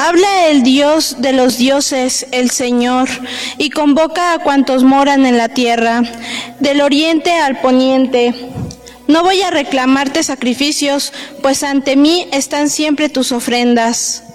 Habla el Dios de los dioses, el Señor, y convoca a cuantos moran en la tierra, del oriente al poniente. No voy a reclamarte sacrificios, pues ante mí están siempre tus ofrendas.